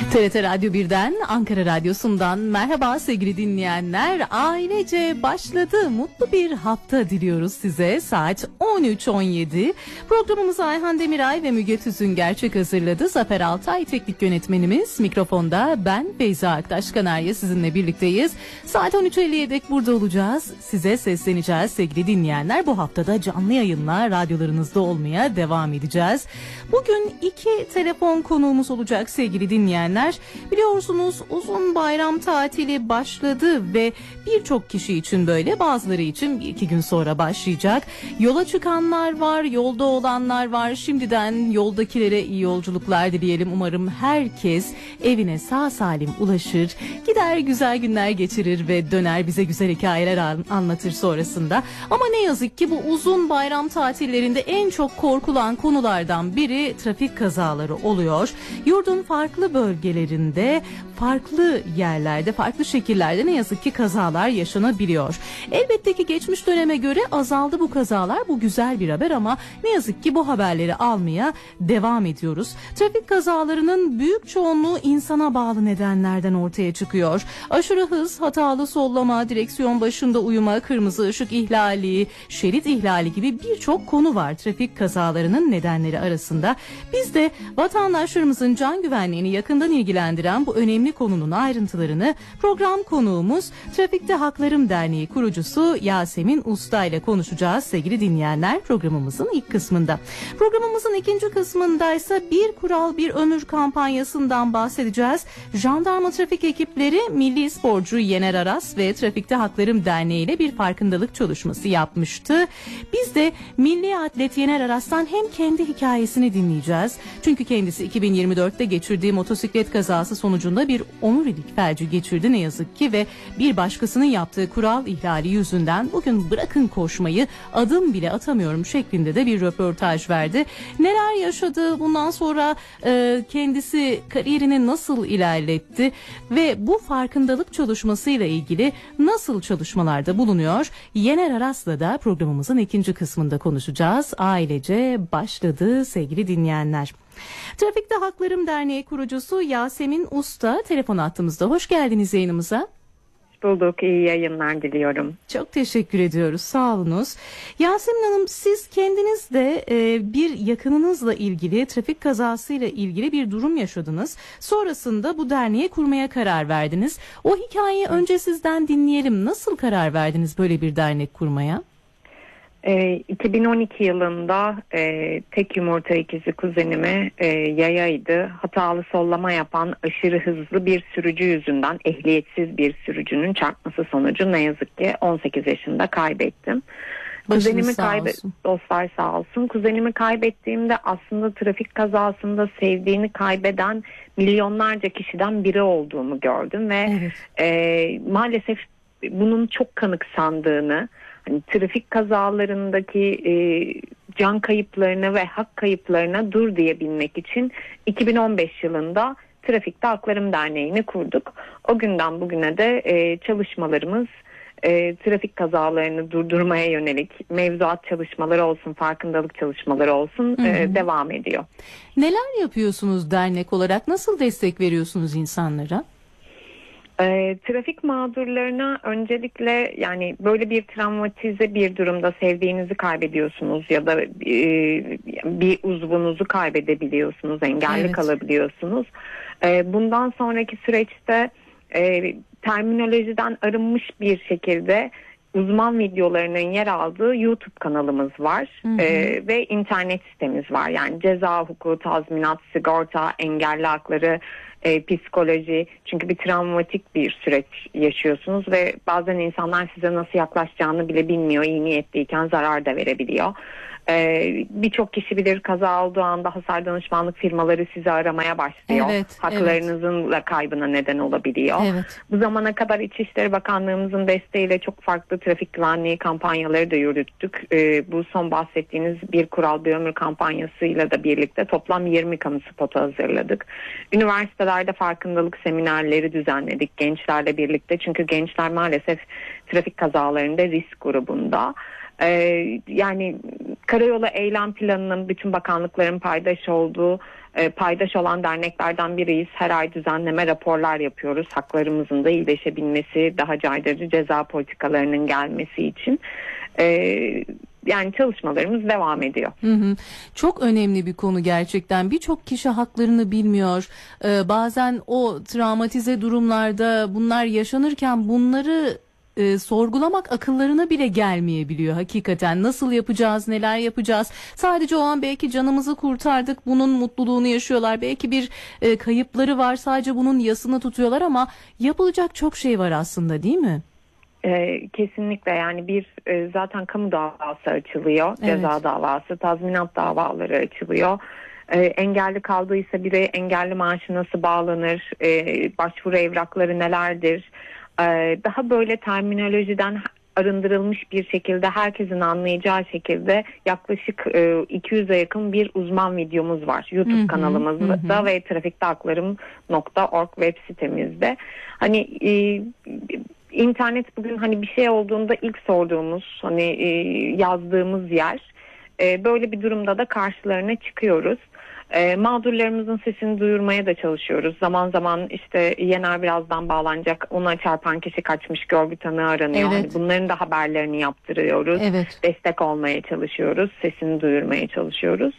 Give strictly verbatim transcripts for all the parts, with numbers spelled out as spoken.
T R T Radyo birden, Ankara Radyosu'ndan merhaba sevgili dinleyenler. Ailece başladı. Mutlu bir hafta diliyoruz size. Saat on üç on yedi. Programımızı Ayhan Demiray ve Müge Tüzün gerçek hazırladı. Zafer Altay teknik yönetmenimiz. Mikrofonda ben Beyza Aktaş Kanarya sizinle birlikteyiz. Saat on üç elliye dek burada olacağız. Size sesleneceğiz sevgili dinleyenler. Bu haftada canlı yayınla radyolarınızda olmaya devam edeceğiz. Bugün iki telefon konuğumuz olacak sevgili dinleyenler. Biliyorsunuz uzun bayram tatili başladı ve birçok kişi için böyle, bazıları için bir iki gün sonra başlayacak. Yola çıkanlar var, yolda olanlar var. Şimdiden yoldakilere iyi yolculuklar dileyelim. Umarım herkes evine sağ salim ulaşır, gider güzel günler geçirir ve döner bize güzel hikayeler anlatır sonrasında. Ama ne yazık ki bu uzun bayram tatillerinde en çok korkulan konulardan biri trafik kazaları oluyor. Yurdun farklı bölgelerinde, farklı yerlerde, farklı şekillerde ne yazık ki kazalar yaşanabiliyor. Elbette ki geçmiş döneme göre azaldı bu kazalar. Bu güzel bir haber ama ne yazık ki bu haberleri almaya devam ediyoruz. Trafik kazalarının büyük çoğunluğu insana bağlı nedenlerden ortaya çıkıyor. Aşırı hız, hatalı sollama, direksiyon başında uyuma, kırmızı ışık ihlali, şerit ihlali gibi birçok konu var trafik kazalarının nedenleri arasında. Biz de vatandaşlarımızın can güvenliğini yakından ilgilendiren bu önemli konunun ayrıntılarını program konuğumuz Trafikte Haklarım Derneği kurucusu Yasemin Usta ile konuşacağız sevgili dinleyenler programımızın ilk kısmında. Programımızın ikinci kısmında ise Bir Kural Bir Ömür kampanyasından bahsedeceğiz. Jandarma trafik ekipleri milli sporcu Yener Aras ve Trafikte Haklarım Derneği ile bir farkındalık çalışması yapmıştı. Biz de milli atlet Yener Aras'tan hem kendi hikayesini dinleyeceğiz. Çünkü kendisi iki bin yirmi dörtte geçirdiği motosiklet kazası sonucunda bir omurilik felci geçirdi ne yazık ki ve bir başkasının yaptığı kural ihlali yüzünden bugün bırakın koşmayı, adım bile atamıyorum şeklinde de bir röportaj verdi. Neler yaşadı, bundan sonra e, kendisi kariyerini nasıl ilerletti ve bu farkındalık çalışmasıyla ilgili nasıl çalışmalarda bulunuyor? Yener Aras'la da programımızın ikinci kısmında konuşacağız. Ailece başladı sevgili dinleyenler. Trafikte Haklarım Derneği kurucusu Yasemin Usta telefon hattımızda. Hoş geldiniz yayınımıza. Hoş bulduk. İyi yayınlar diliyorum. Çok teşekkür ediyoruz. Sağ olunuz. Yasemin Hanım, siz kendiniz de e, bir yakınınızla ilgili trafik kazasıyla ilgili bir durum yaşadınız. Sonrasında bu derneği kurmaya karar verdiniz. O hikayeyi önce sizden dinleyelim. Nasıl karar verdiniz böyle bir dernek kurmaya? E, iki bin on iki yılında e, tek yumurta ikizi kuzenime e, yayaydı. Hatalı sollama yapan aşırı hızlı bir sürücü yüzünden, ehliyetsiz bir sürücünün çarpması sonucu ne yazık ki on sekiz yaşında kaybettim. Başınız Kuzenimi sağ kaybe- olsun. Dostlar sağ olsun. Kuzenimi kaybettiğimde aslında trafik kazasında sevdiğini kaybeden milyonlarca kişiden biri olduğumu gördüm ve Evet. e, maalesef bunun çok kanıksandığını, hani trafik kazalarındaki e, can kayıplarına ve hak kayıplarına dur diyebilmek için iki bin on beş yılında Trafikte Haklarım Derneği'ni kurduk. O günden bugüne de e, çalışmalarımız e, trafik kazalarını durdurmaya yönelik mevzuat çalışmaları olsun, farkındalık çalışmaları olsun e, devam ediyor. Neler yapıyorsunuz dernek olarak? Nasıl destek veriyorsunuz insanlara? E, trafik mağdurlarına öncelikle, yani böyle bir travmatize bir durumda sevdiğinizi kaybediyorsunuz ya da e, bir uzvunuzu kaybedebiliyorsunuz, engelli Evet. kalabiliyorsunuz. E, bundan sonraki süreçte e, terminolojiden arınmış bir şekilde uzman videolarının yer aldığı YouTube kanalımız var. Hı hı. E, ve internet sitemiz var. Yani ceza hukuku, tazminat, sigorta, engelli hakları, E, psikoloji, çünkü bir travmatik bir süreç yaşıyorsunuz ve bazen insanlar size nasıl yaklaşacağını bile bilmiyor, iyi niyetliyken zarar da verebiliyor. E, birçok kişi bilir, kaza olduğu anda hasar danışmanlık firmaları sizi aramaya başlıyor. Evet, Haklarınızın evet. kaybına neden olabiliyor. Evet. Bu zamana kadar İçişleri Bakanlığımızın desteğiyle çok farklı trafik güvenliği kampanyaları da yürüttük. E, bu son bahsettiğiniz Bir Kural Bir Ömür kampanyasıyla da birlikte toplam yirmi kamu spotu hazırladık. Üniversitelerde farkındalık seminerleri düzenledik gençlerle birlikte. Çünkü gençler maalesef trafik kazalarında risk grubunda. Ee, yani karayolu eylem planının bütün bakanlıkların paydaş olduğu e, paydaş olan derneklerden biriyiz. Her ay düzenleme raporlar yapıyoruz. Haklarımızın da iyileşebilmesi, daha caydırıcı ceza politikalarının gelmesi için. E, yani çalışmalarımız devam ediyor. Hı hı. Çok önemli bir konu gerçekten. Birçok kişi haklarını bilmiyor. Ee, bazen o travmatize durumlarda bunlar yaşanırken bunları e, sorgulamak akıllarına bile gelmeyebiliyor hakikaten. Nasıl yapacağız, neler yapacağız? Sadece o an belki canımızı kurtardık, bunun mutluluğunu yaşıyorlar. Belki bir e, kayıpları var, sadece bunun yasını tutuyorlar ama yapılacak çok şey var aslında, değil mi? Ee, kesinlikle yani bir e, zaten kamu davası açılıyor, Evet. ceza davası, tazminat davaları açılıyor. Ee, engelli kaldıysa birey engelli maaşı nasıl bağlanır, ee, başvuru evrakları nelerdir, ee, daha böyle terminolojiden arındırılmış bir şekilde herkesin anlayacağı şekilde yaklaşık e, iki yüze yakın bir uzman videomuz var YouTube Hı hı, kanalımızda hı hı. ve trafikte haklarım nokta org web sitemizde. Hani e, İnternet bugün hani bir şey olduğunda ilk sorduğumuz, hani e, yazdığımız yer. E, böyle bir durumda da karşılarına çıkıyoruz. E, mağdurlarımızın sesini duyurmaya da çalışıyoruz. Zaman zaman işte Yener birazdan bağlanacak. Ona çarpan kişi kaçmış, görgü tanığı aranıyor. Evet. Hani bunların da haberlerini yaptırıyoruz. Evet. Destek olmaya çalışıyoruz. Sesini duyurmaya çalışıyoruz.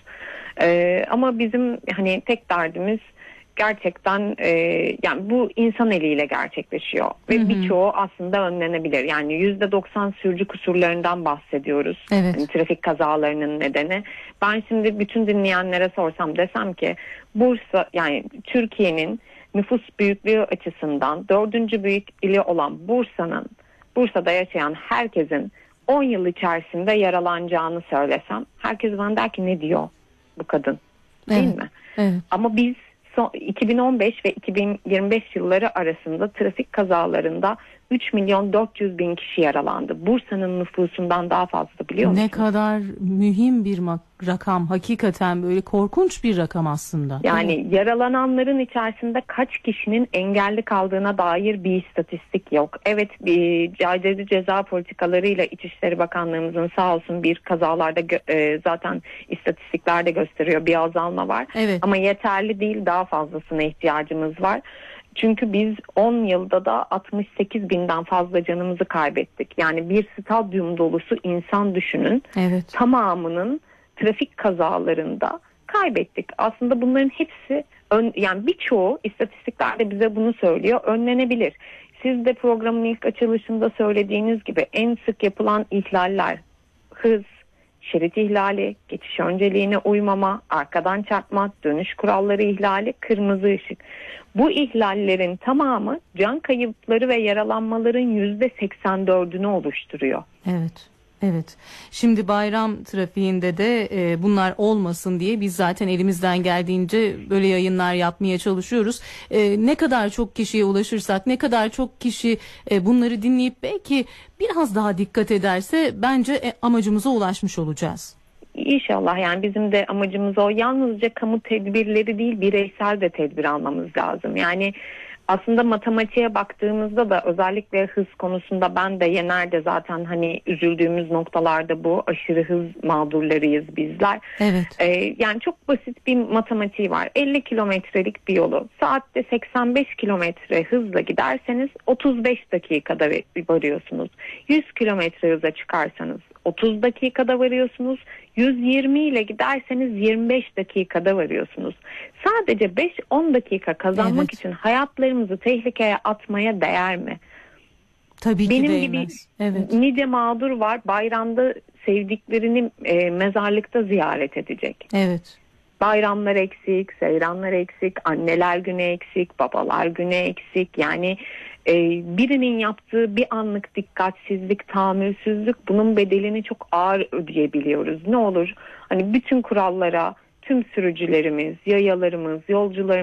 E, ama bizim hani tek derdimiz gerçekten e, yani bu insan eliyle gerçekleşiyor ve Hı hı. birçoğu aslında önlenebilir. Yani yüzde doksan sürücü kusurlarından bahsediyoruz. Evet. Yani trafik kazalarının nedeni. Ben şimdi bütün dinleyenlere sorsam desem ki Bursa, yani Türkiye'nin nüfus büyüklüğü açısından dördüncü büyük ili olan Bursa'nın Bursa'da yaşayan herkesin on yıl içerisinde yaralanacağını söylesem herkes bana der ki ne diyor bu kadın, değil Evet. mi? Evet. Ama biz iki bin on beş ve iki bin yirmi beş yılları arasında trafik kazalarında üç milyon dört yüz bin kişi yaralandı. Bursa'nın nüfusundan daha fazla, biliyor musunuz? Ne kadar mühim bir mak- rakam, hakikaten böyle korkunç bir rakam aslında. Yani Evet. yaralananların içerisinde kaç kişinin engelli kaldığına dair bir istatistik yok. Evet, bir caydırıcı ceza politikalarıyla İçişleri Bakanlığımızın sağ olsun bir kazalarda gö- e, zaten istatistiklerde gösteriyor bir azalma var. Evet. Ama yeterli değil, daha fazlasına ihtiyacımız var. Çünkü biz on yılda da altmış sekiz binden fazla canımızı kaybettik. Yani bir stadyum dolusu insan düşünün, Evet. tamamının trafik kazalarında kaybettik. Aslında bunların hepsi ön, yani birçoğu istatistiklerde bize bunu söylüyor, önlenebilir. Siz de programın ilk açılışında söylediğiniz gibi en sık yapılan ihlaller hız, şerit ihlali, geçiş önceliğine uymama, arkadan çarpma, dönüş kuralları ihlali, kırmızı ışık. Bu ihlallerin tamamı can kayıpları ve yaralanmaların yüzde seksen dördünü oluşturuyor. Evet. Evet. Şimdi bayram trafiğinde de e, bunlar olmasın diye biz zaten elimizden geldiğince böyle yayınlar yapmaya çalışıyoruz. E, ne kadar çok kişiye ulaşırsak, ne kadar çok kişi e, bunları dinleyip belki biraz daha dikkat ederse bence e, amacımıza ulaşmış olacağız. İnşallah, yani bizim de amacımız o. Yalnızca kamu tedbirleri değil, bireysel de tedbir almamız lazım. Yani aslında matematiğe baktığımızda da özellikle hız konusunda ben de Yener de zaten hani üzüldüğümüz noktalarda bu. Aşırı hız mağdurlarıyız bizler. Evet. Ee, yani çok basit bir matematiği var. elli kilometrelik bir yolu saatte seksen beş kilometre hızla giderseniz otuz beş dakikada varıyorsunuz. yüz kilometre hıza çıkarsanız otuz dakikada varıyorsunuz. yüz yirmi ile giderseniz yirmi beş dakikada varıyorsunuz. Sadece beş on dakika kazanmak Evet. için hayatlarımızı tehlikeye atmaya değer mi? Tabii Benim ki gibi değmez. Evet. nice mağdur var, bayramda sevdiklerini e, mezarlıkta ziyaret edecek. Evet. Bayramlar eksik, seyranlar eksik, anneler günü eksik, babalar günü eksik. Yani e, birinin yaptığı bir anlık dikkatsizlik, tahammülsüzlük, bunun bedelini çok ağır ödeyebiliyoruz. Ne olur hani bütün kurallara tüm sürücülerimiz, yayalarımız, yolcularımız